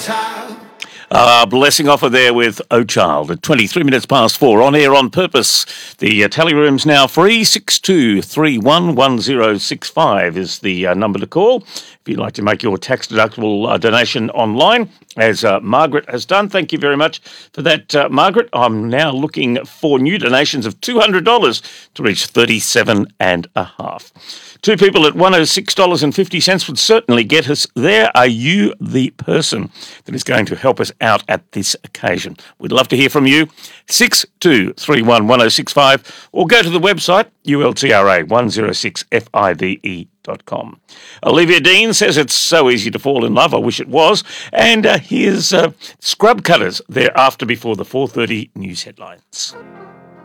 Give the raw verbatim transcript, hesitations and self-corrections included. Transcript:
child. Uh, blessing offer there with Oh Child at twenty-three minutes past four, on air on purpose. The uh, tally room's now free. six two three one one zero six five is the uh, number to call if you'd like to make your tax-deductible uh, donation online, as uh, Margaret has done. Thank you very much for that, uh, Margaret. I'm now looking for new donations of two hundred dollars to reach thirty-seven and a half. Two people at one hundred six dollars fifty would certainly get us there. Are you the person that is going to help us out at this occasion? We'd love to hear from you. six two three one one zero six five, or go to the website U L T R A one oh six five e dot com. Olivia Dean says it's so easy to fall in love. I wish it was. And uh, here's uh, Scrub Cutters thereafter before the four thirty news headlines.